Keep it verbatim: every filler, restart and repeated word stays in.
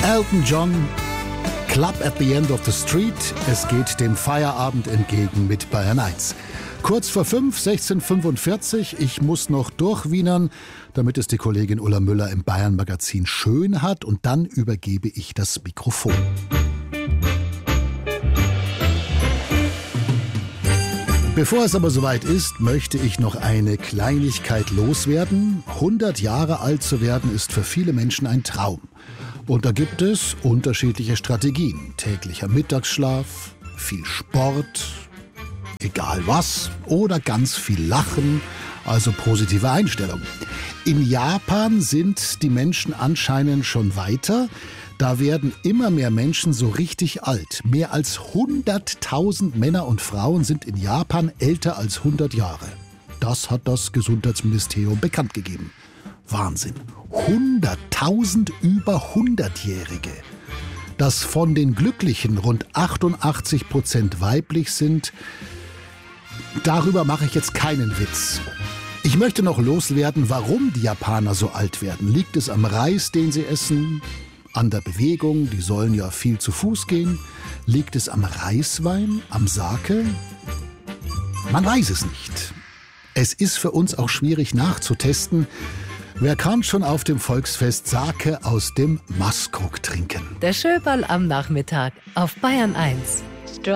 Elton John, Club at the End of the Street. Es geht dem Feierabend entgegen mit Bayern eins. Kurz vor fünf, sechzehn Uhr fünfundvierzig. Ich muss noch durchwienern, damit es die Kollegin Ulla Müller im Bayern-Magazin schön hat. Und dann übergebe ich das Mikrofon. Bevor es aber soweit ist, möchte ich noch eine Kleinigkeit loswerden. hundert Jahre alt zu werden ist für viele Menschen ein Traum. Und da gibt es unterschiedliche Strategien. Täglicher Mittagsschlaf, viel Sport, egal was, oder ganz viel Lachen, also positive Einstellung. In Japan sind die Menschen anscheinend schon weiter. Da werden immer mehr Menschen so richtig alt. Mehr als hunderttausend Männer und Frauen sind in Japan älter als hundert Jahre. Das hat das Gesundheitsministerium bekannt gegeben. Wahnsinn. hunderttausend über hundertjährige. Dass von den Glücklichen rund achtundachtzig Prozent weiblich sind, darüber mache ich jetzt keinen Witz. Ich möchte noch loswerden, warum die Japaner so alt werden. Liegt es am Reis, den sie essen? An der Bewegung, die sollen ja viel zu Fuß gehen. Liegt es am Reiswein, am Sake? Man weiß es nicht. Es ist für uns auch schwierig nachzutesten. Wer kann schon auf dem Volksfest Sake aus dem Maßkrug trinken? Der Schöberl am Nachmittag auf Bayern eins.